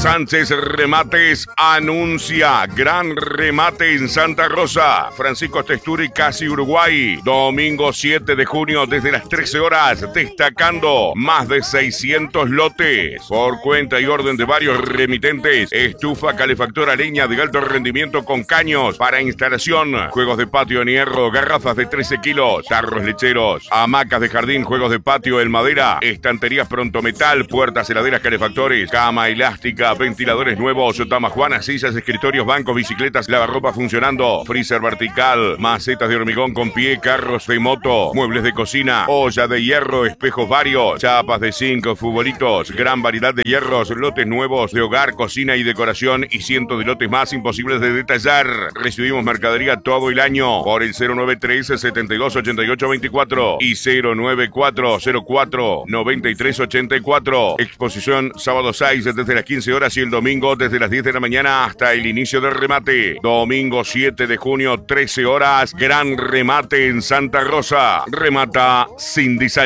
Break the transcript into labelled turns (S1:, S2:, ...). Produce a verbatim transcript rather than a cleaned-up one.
S1: Sánchez Remates anuncia gran remate en Santa Rosa. Francisco Testuri, Casi Uruguay. Domingo siete de junio desde las trece horas, destacando más de seiscientos lotes. Por cuenta y orden de varios remitentes, estufa calefactora leña de alto rendimiento con caños para instalación, juegos de patio en hierro, garrafas de trece kilos, tarros lecheros, hamacas de jardín, juegos de patio en madera, estanterías Prontometal, puertas, heladeras, calefactores, cama elástica, ventiladores nuevos, tamajuanas, sillas, escritorios, bancos, bicicletas, lavarropa funcionando, freezer vertical, macetas de hormigón con pie, carros de moto, muebles de cocina, olla de hierro, espejos varios, chapas de zinc, futbolitos, gran variedad de hierros, lotes nuevos de hogar, cocina y decoración y cientos de lotes más imposibles de detallar. Recibimos mercadería todo el año por el cero nueve tres, setenta y dos, ochenta y ocho, veinticuatro y cero nueve cuatro, cero cuatro, noventa y tres, ochenta y cuatro. Exposición sábado seis desde las quince horas y el domingo desde las diez de la mañana hasta el inicio del remate. Domingo siete de junio, trece horas, gran remate en Santa Rosa. Remata Cindy Sánchez.